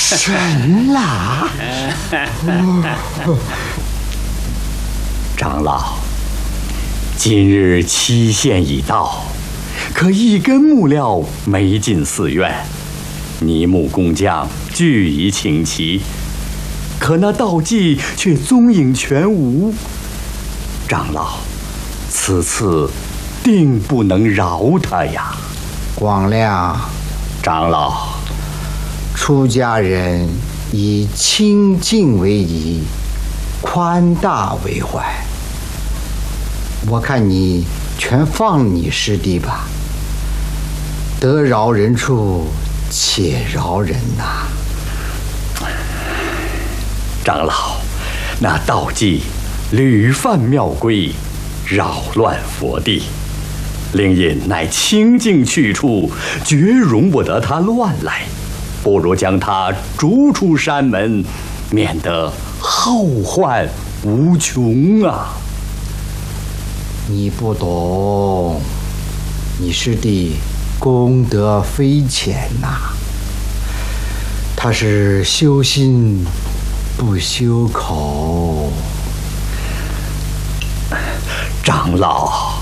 神了！ 长老，今日期限已到，可一根木料没进寺院，泥木工匠俱已请齐，可那道济却踪影全无。长老，此次定不能饶他呀！ 广亮， 长老， 出家人以清净为宜，宽大为怀。我看你全放你师弟吧，得饶人处且饶人呐。 长老，那道济屡犯庙规，扰乱佛地，灵隐乃清净去处，绝容不得他乱来。不如将他逐出山门，免得后患无穷啊！ 你不懂，你师弟功德非浅呐，他是修心不修口。 长老，